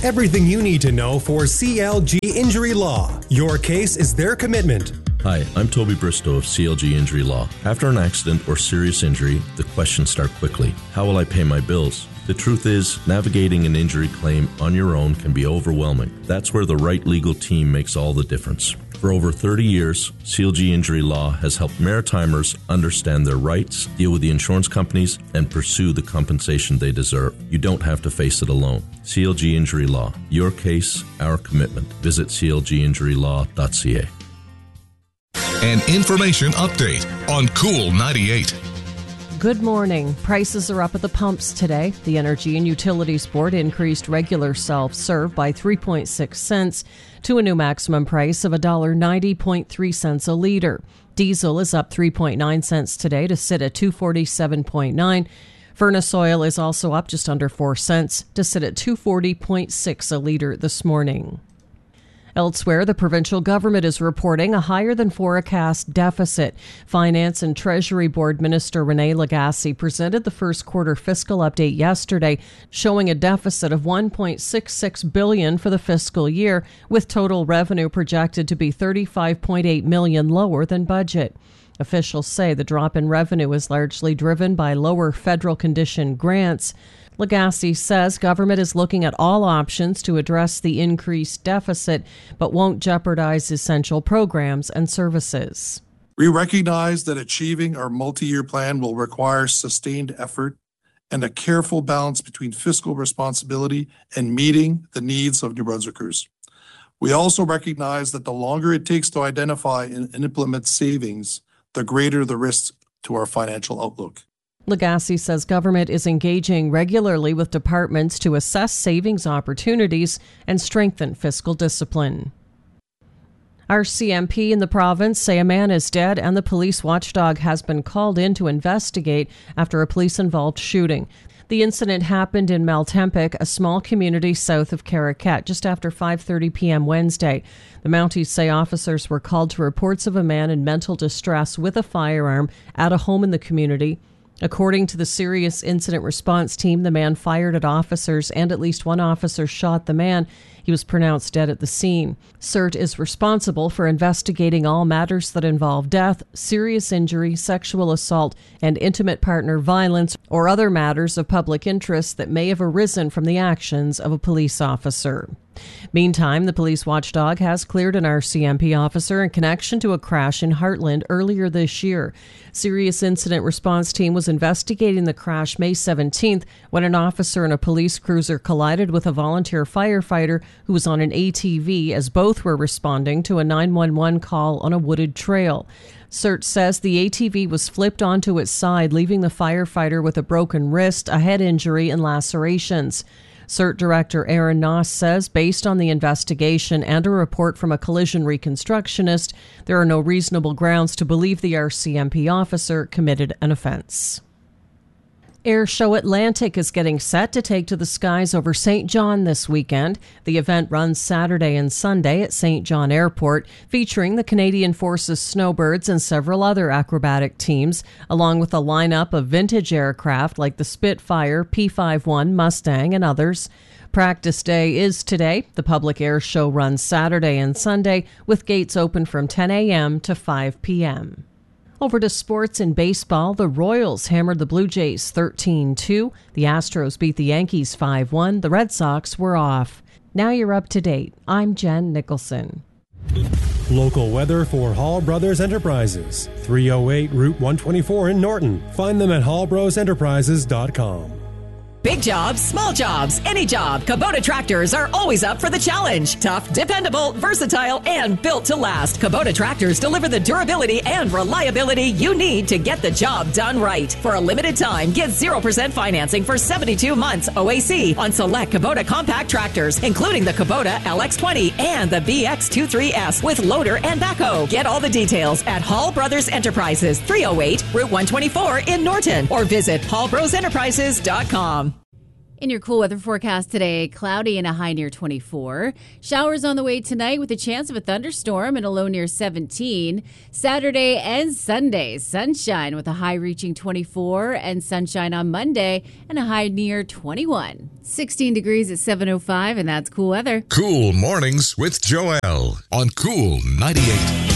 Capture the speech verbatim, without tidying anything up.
Everything you need to know for C L G Injury Law. Your case is their commitment. Hi, I'm Toby Bristow of C L G Injury Law. After an accident or serious injury, the questions start quickly. How will I pay my bills? The truth is, navigating an injury claim on your own can be overwhelming. That's where the right legal team makes all the difference. For over thirty years, C L G Injury Law has helped Maritimers understand their rights, deal with the insurance companies, and pursue the compensation they deserve. You don't have to face it alone. C L G Injury Law. Your case, our commitment. Visit c l g injury law dot c a. An information update on Cool ninety-eight. Good morning. Prices are up at the pumps today. The Energy and Utilities Board increased regular self-serve by three point six cents to a new maximum price of one dollar ninety point three cents a litre. Diesel is up three point nine cents today to sit at two forty-seven point nine. Furnace oil is also up just under four cents to sit at two forty point six a litre this morning. Elsewhere, the provincial government is reporting a higher than forecast deficit. Finance and Treasury Board Minister René Lagacé presented the first quarter fiscal update yesterday, showing a deficit of one point six six billion dollars for the fiscal year, with total revenue projected to be thirty-five point eight million dollars lower than budget. Officials say the drop in revenue is largely driven by lower federal condition grants. Lagacé says government is looking at all options to address the increased deficit, but won't jeopardize essential programs and services. We recognize that achieving our multi-year plan will require sustained effort and a careful balance between fiscal responsibility and meeting the needs of New Brunswickers. We also recognize that the longer it takes to identify and implement savings, the greater the risk to our financial outlook. Lagacé says government is engaging regularly with departments to assess savings opportunities and strengthen fiscal discipline. R C M P in the province say a man is dead and the police watchdog has been called in to investigate after a police-involved shooting. The incident happened in Maltempic, a small community south of Caracat, just after five thirty p.m. Wednesday. The Mounties say officers were called to reports of a man in mental distress with a firearm at a home in the community. According to the Serious Incident Response Team, the man fired at officers and at least one officer shot the man. He was pronounced dead at the scene. C I R T is responsible for investigating all matters that involve death, serious injury, sexual assault, and intimate partner violence, or other matters of public interest that may have arisen from the actions of a police officer. Meantime, the police watchdog has cleared an R C M P officer in connection to a crash in Heartland earlier this year. Serious Incident Response Team was investigating the crash May seventeenth when an officer in a police cruiser collided with a volunteer firefighter who was on an A T V as both were responding to a nine one one call on a wooded trail. C I R T says the A T V was flipped onto its side, leaving the firefighter with a broken wrist, a head injury, and lacerations. C I R T Director Aaron Noss says, based on the investigation and a report from a collision reconstructionist, there are no reasonable grounds to believe the R C M P officer committed an offense. Air Show Atlantic is getting set to take to the skies over Saint John this weekend. The event runs Saturday and Sunday at Saint John Airport, featuring the Canadian Forces Snowbirds and several other acrobatic teams, along with a lineup of vintage aircraft like the Spitfire, P fifty-one, Mustang, and others. Practice day is today. The public air show runs Saturday and Sunday, with gates open from ten a.m. to five p.m. Over to sports in baseball. The Royals hammered the Blue Jays thirteen two. The Astros beat the Yankees five one. The Red Sox were off. Now you're up to date. I'm Jen Nicholson. Local weather for Hall Brothers Enterprises. three oh eight Route one twenty-four in Norton. Find them at hall bros enterprises dot com. Big jobs, small jobs, any job. Kubota tractors are always up for the challenge. Tough, dependable, versatile, and built to last. Kubota tractors deliver the durability and reliability you need to get the job done right. For a limited time, get zero percent financing for seventy-two months O A C on select Kubota compact tractors, including the Kubota L X twenty and the B X twenty-three S with loader and backhoe. Get all the details at Hall Brothers Enterprises, three oh eight Route one twenty-four in Norton, or visit hall bros enterprises dot com. In your cool weather forecast today, cloudy and a high near twenty-four. Showers on the way tonight with a chance of a thunderstorm and a low near seventeen. Saturday and Sunday, sunshine with a high reaching twenty-four, and sunshine on Monday and a high near twenty-one. sixteen degrees at seven oh five, and that's cool weather. Cool Mornings with Joelle on Cool ninety-eight.